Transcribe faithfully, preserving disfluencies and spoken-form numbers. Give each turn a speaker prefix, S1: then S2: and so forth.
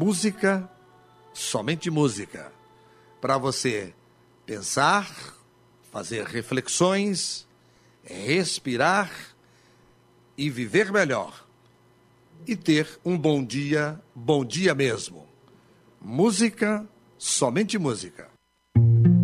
S1: música, somente música, para você pensar, fazer reflexões, respirar e viver melhor. E ter um bom dia, bom dia mesmo. Música, somente música.